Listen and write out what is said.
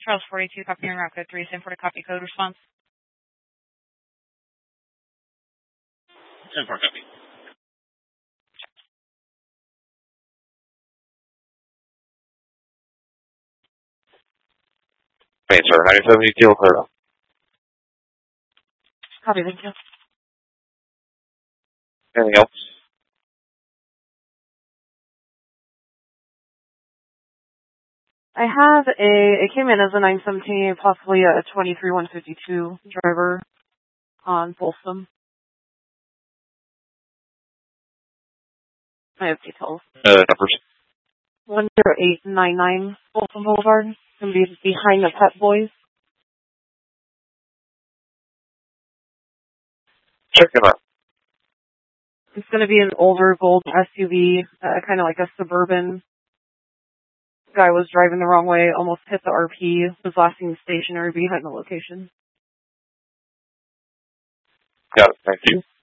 Charles 42, copy route code 3, same for the copy code response. 10-4 copy. Main sir, 970 Kilo clear up. Copy, thank you. Anything else? It came in as a 917, possibly a 23152 driver on Folsom. I have details. Numbers. 10899 Folsom Boulevard. It's going to be behind the Pet Boys. Check him out. It's going to be an older gold SUV, kind of like a suburban. Guy was driving the wrong way, almost hit the RP, was last seen stationary behind the location. Got it, thank you.